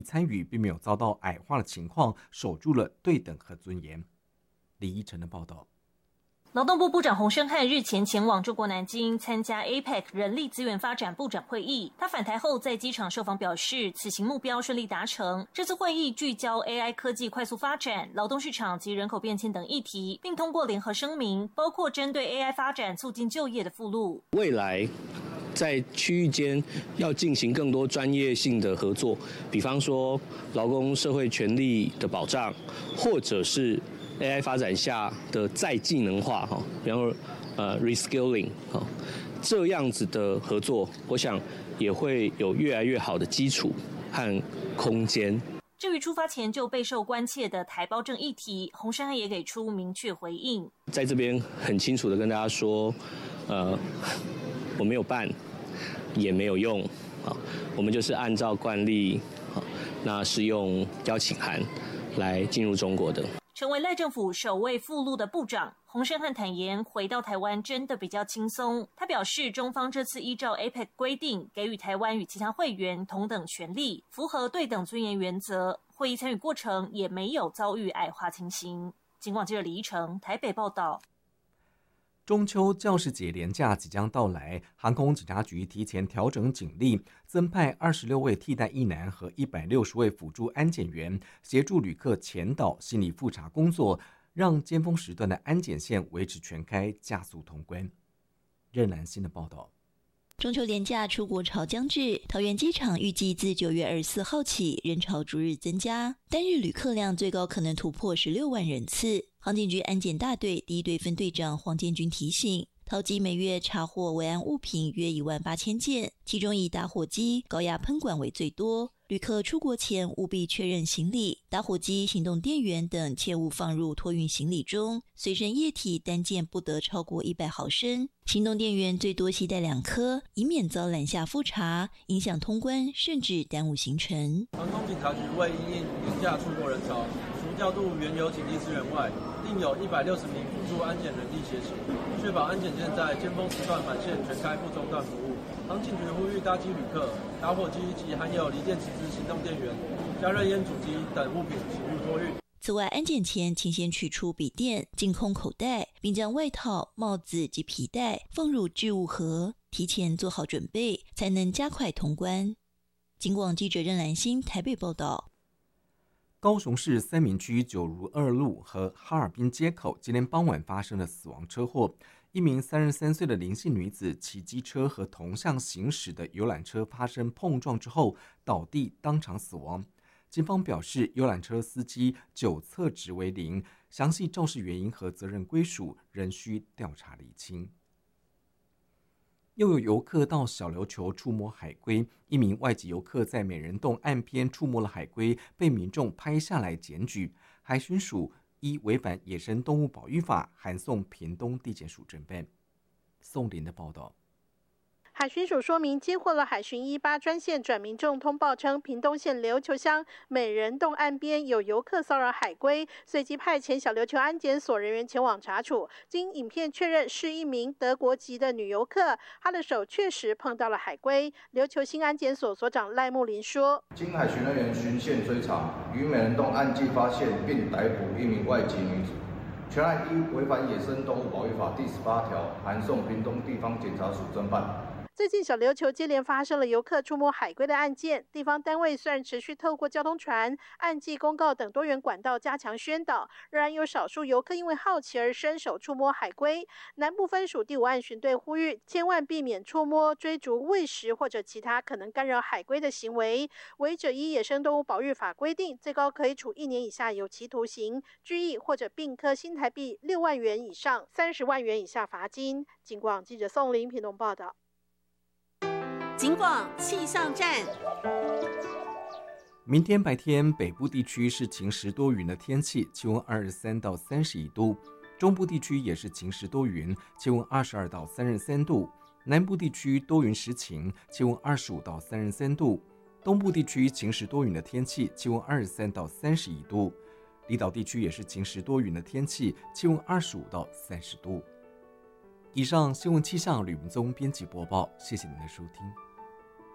参与并没有遭到矮化的情况，守住了对等和尊严。李依晨的报道。 劳动部部长洪胜汉日前前往中国南京参加 APEC 人力资源发展部长会议。他返台后在机场受访表示，此行目标顺利达成。这次会议聚焦 AI 科技快速发展、劳动市场及人口变迁等议题，并通过联合声明，包括针对 AI 发展促进就业的附录。 未来在区域间要进行更多专业性的合作，比方说劳工社会权利的保障，或者是AI 发展下的再技能化，比方说reskilling， 这样子的合作，我想也会有越来越好的基础和空间。 至于出发前就备受关切的台胞证议题，洪胜汉也给出明确回应。 在这边很清楚的跟大家说，我没有办，也没有用，我们就是按照惯例，那是用邀请函来进入中国的。 成为赖政府首位赴陆的部长，洪胜汉坦言，回到台湾真的比较轻松。他表示，中方这次依照 APEC 规定，给予台湾与其他会员同等权利，符合对等尊严原则。会议参与过程也没有遭遇矮化情形。警广记者李依成台北报道。 中秋教师节连假即将到来，航空警察局提前调整警力，增派26位替代役男和160位辅助安检员，协助旅客前导心理复查工作，让尖峰时段的安检线维持全开，加速通关。任兰心的报道。 中秋连假出国潮将至，桃园机场预计自9月24号起人潮逐日增加，单日旅客量最高可能突破16万人次。航警局安检大队第一队分队长黄建军提醒，桃机每月查获危安物品约18000件，其中以打火机、高压喷管为最多。旅客出国前务必确认行李、打火机、行动电源等切勿放入托运行李中，随身液体单件不得超过100毫升，行动电源最多携带2颗，以免遭拦下复查，影响通关甚至耽误行程。 航空警察局为因应廉价出国人潮，除调度原有警力资源外，另有160名辅助安检人力协勤，确保安检线在尖峰时段满线全开不中断服务。航警局呼吁搭机旅客，打火机及含有锂电池之行动电源、加热烟主机等物品请勿托运。 此外，安检前请先取出笔电、净空口袋，并将外套、帽子及皮带放入置物盒，提前做好准备，才能加快通关。警广记者任兰心台北报道。 高雄市三民区九如二路和哈尔滨街口今天傍晚发生了死亡车祸，一名33岁的林姓女子骑机车和同向行驶的游览车发生碰撞之后倒地当场死亡。警方表示，游览车司机酒测值为0，详细肇事原因和责任归属仍需调查厘清。又有游客到小琉球触摸海龟，一名外籍游客在美人洞岸边触摸了海龟，被民众拍下来检举，海巡署依违反野生动物保育法函送屏东地检署侦办。宋林的报道。 海巡署说明，接获了海巡18专线转民众通报称，屏东县琉球乡美人洞岸边有游客骚扰海龟，随即派遣小琉球安检所人员前往查处。经影片确认是一名德国籍的女游客，她的手确实碰到了海龟。琉球新安检所所长赖木林说：“ 经海巡人员循线追查，于美人洞岸际发现并逮捕一名外籍女子。全案依违反野生动物保育法第18条，函送屏东地方检察署侦办。” 最近小琉球接连发生了游客触摸海龟的案件，地方单位虽然持续透过交通船、岸际公告等多元管道加强宣导，仍然有少数游客因为好奇而伸手触摸海龟。南部分署第5岸巡队呼吁，千万避免触摸、追逐、喂食或者其他可能干扰海龟的行为。违者依野生动物保育法规定，最高可以处1年以下有期徒刑、拘役或者并科新台币6万元以上30万元以下罚金。警广记者宋林屏东报道。 警广气象站。 明天白天北部地区是晴时多云的天气，气温23到31度；中部地区也是晴时多云，气温22到33度；南部地区多云时晴，气温25到33度；东部地区晴时多云的天气，气温23到31度；离岛地区也是晴时多云的天气，气温25到30度。以上新闻气象吕文宗编辑播报，谢谢您的收听。